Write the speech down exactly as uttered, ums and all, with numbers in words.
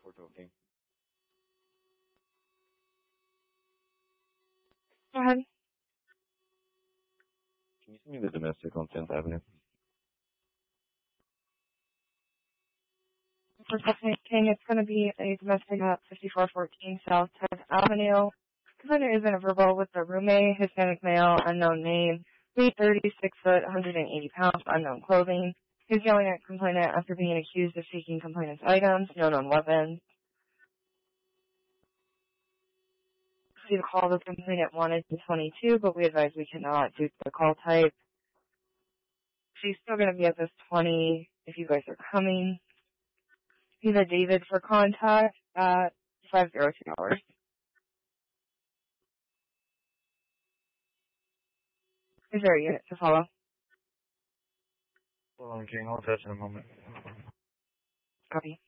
for talking. Go ahead. Can you send me the domestic on tenth Avenue? For King, it's going to be a domestic at fifty-four fourteen South tenth Avenue. Complainant is in a verbal with the roommate, Hispanic male, unknown name, weight thirty-six foot, one hundred eighty pounds, unknown clothing. He's yelling at complainant after being accused of seeking complainant's items, no known weapons. See the call the complainant wanted to twenty-two, but we advise we cannot due to the call type. She's still going to be at this twenty if you guys are coming. He's a David for contact at five zero two hours. Is there a unit to follow? Hold on, King. I'll touch in a moment. Copy.